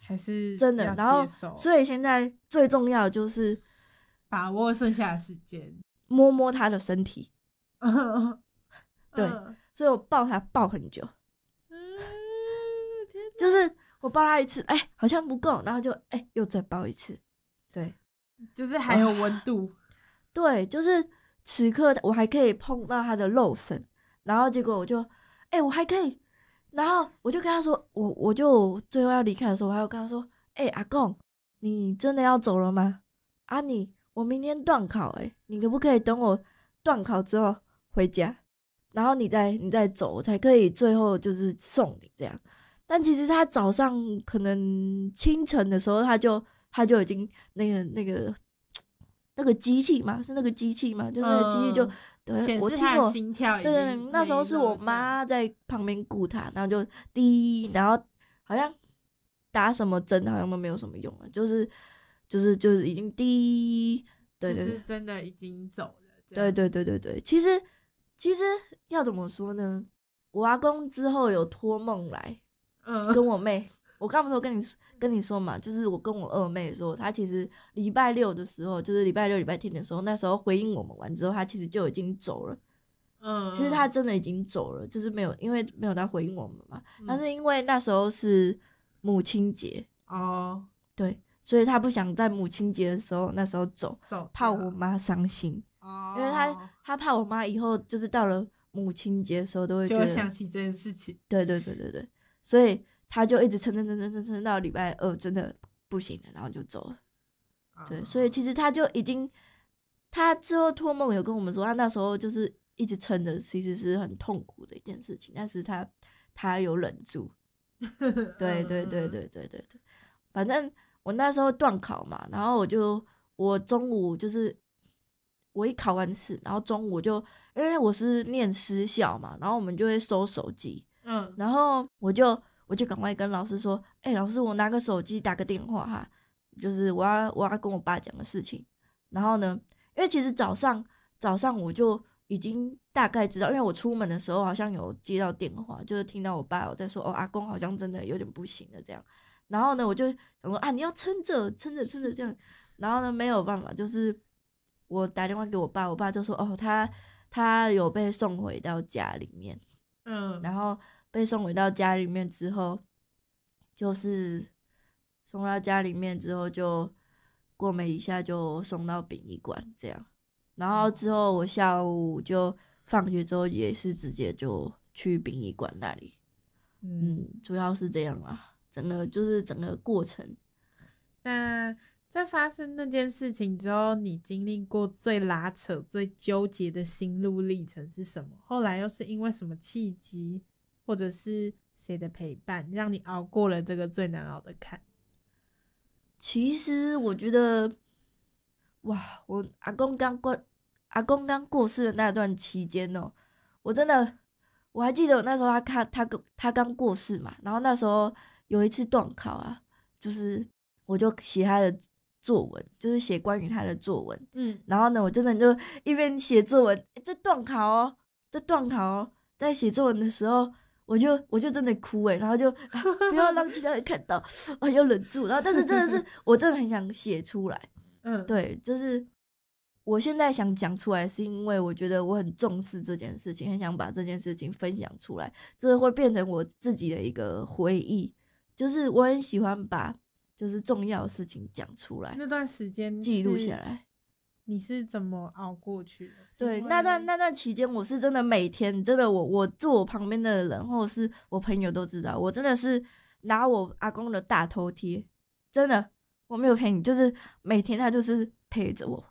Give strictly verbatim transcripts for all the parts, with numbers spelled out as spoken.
还是真的。 要然后接受所以现在最重要的就是把握剩下的时间， 摸摸他的身体。对， 嗯所以我抱他抱很久， 嗯，天哪就是我抱他一次，哎、好像不够，然后就哎、又再抱一次。对就是还有温度， 对，就是此刻我还可以碰到他的肉身，然后结果我就哎、我还可以，然后我就跟他说，我我就最后要离开的时候，我还有跟他说，哎、阿公，你真的要走了吗？啊你，我明天段考、欸，哎，你可不可以等我段考之后回家，然后你再你再走，我才可以最后就是送你这样。但其实他早上可能清晨的时候，他就他就已经那个那个那个机器嘛，是那个机器嘛，就是那个机器就、 嗯， 对显示他的我听我心跳已对对， 经那时候是我妈在旁边顾他，然后就滴，然后好像打什么针好像都没有什么用了，就是就是就是已经滴，对对就是真的已经走了， 对对对对对，其实其实要怎么说呢？我阿公之后有托梦来嗯， 跟我妹，我刚不是有跟你跟你说嘛，就是我跟我二妹说，她其实礼拜六的时候，就是礼拜六礼拜天的时候，那时候回应我们完之后，她其实就已经走了。 嗯， 其实她真的已经走了，就是没有因为没有在回应我们嘛。 嗯但是因为那时候是母亲节， 哦， 对，所以她不想在母亲节的时候那时候走， 走怕掉我妈伤心。 哦， 因为他他怕我妈以后就是到了母亲节的时候都会就会觉得， 想起这件事情， 对对对对对，所以他就一直撑撑撑撑撑撑到礼拜二真的不行了，然后就走了。对， 哦所以其实他就已经，他之后托梦有跟我们说，他那时候就是一直撑着，其实是很痛苦的一件事情，但是他他有忍住。对对对对对对对，反正我那时候段考嘛，然后我就我中午就是我一考完试，然后中午我就因为我是念私校嘛，然后我们就会收手机， 嗯然后我就我就赶快跟老师说，哎、老师我拿个手机打个电话哈，就是我要我要跟我爸讲的事情。然后呢，因为其实早上早上我就已经大概知道，因为我出门的时候好像有接到电话，就是听到我爸有在说，哦，阿公好像真的有点不行了这样。然后呢，我就想说啊，你要撑着，撑着，撑着这样。然后呢，没有办法，就是我打电话给我爸，我爸就说，哦，他他有被送回到家里面， 嗯， 然后被送回到家里面之后，就是送到家里面之后就过没一下就送到殡仪馆这样。然后之后我下午就放学之后也是直接就去殡仪馆那里， 嗯， 嗯，主要是这样啊，整个就是整个过程。 那在发生那件事情之后，你经历过最拉扯、最纠结的心路历程是什么？后来又是因为什么契机，或者是谁的陪伴，让你熬过了这个最难熬的坎？ 其实我觉得，哇，我阿公刚过，阿公刚过世的那段期间哦，我真的我还记得我那时候他看他刚他刚过世嘛，然后那时候有一次段考啊，就是我就写他的作文，就是写关于他的作文。 嗯， 然后呢，我真的就一边写作文，诶在段考哦，在段考哦，在写作文的时候，我就我就真的哭诶，然后就、啊、不要让其他人看到，啊，要忍住。然后但是真的是我真的很想写出来， 嗯， 对，就是我现在想讲出来，是因为我觉得我很重视这件事情，很想把这件事情分享出来，这会变成我自己的一个回忆。就是我很喜欢把就是重要的事情讲出来， 那段时间记录是下来。 你是怎么熬过去的？是对， 因为那段那段期间，我是真的每天真的我我坐我旁边的人或者是我朋友都知道，我真的是拿我阿公的大头贴，真的我没有骗你，就是每天他就是陪着我。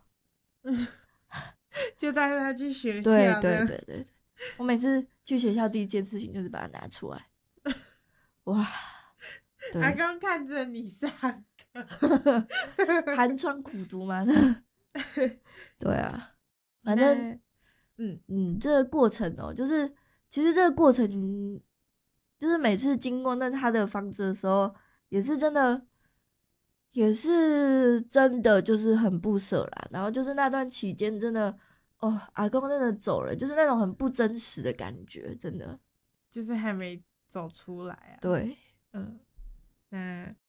就带他去学校， 对对对对，我每次去学校第一件事情就是把它拿出来。哇，对， 阿公看着你上寒窗苦读嘛。对啊，反正那嗯嗯，这个过程哦，就是其实这个过程，就是每次经过那他的房子的时候，也是真的，也是真的就是很不舍啦。然后就是那段期间，真的哦，阿公真的走了，就是那种很不真实的感觉，真的。 就是还没走出来啊。 对， 嗯，那